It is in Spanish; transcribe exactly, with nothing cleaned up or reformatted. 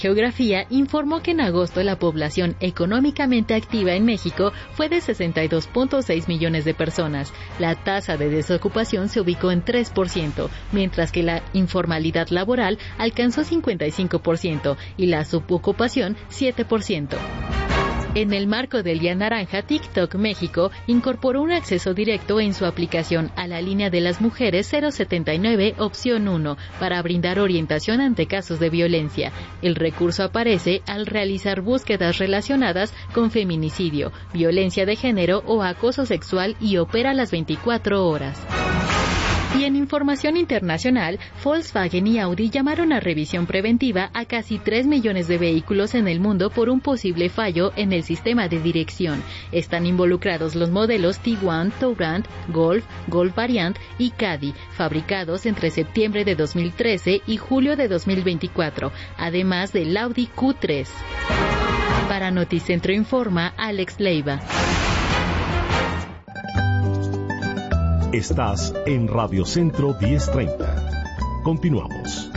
Geografía informó que en agosto la población económicamente activa en México fue de sesenta y dos punto seis millones de personas. La tasa de desocupación se ubicó en tres por ciento, mientras que la informalidad laboral alcanzó cincuenta y cinco por ciento y la subocupación siete por ciento. En el marco del Día Naranja, TikTok México incorporó un acceso directo en su aplicación a la línea de las mujeres cero setenta y nueve opción uno para brindar orientación ante casos de violencia. El recurso aparece al realizar búsquedas relacionadas con feminicidio, violencia de género o acoso sexual y opera las veinticuatro horas. Y en información internacional, Volkswagen y Audi llamaron a revisión preventiva a casi tres millones de vehículos en el mundo por un posible fallo en el sistema de dirección. Están involucrados los modelos Tiguan, Touran, Golf, Golf Variant y Caddy, fabricados entre septiembre de dos mil trece y julio de dos mil veinticuatro, además del Audi Q tres. Para Noticentro Informa, Alex Leiva. Estás en Radio Centro diez treinta. Continuamos.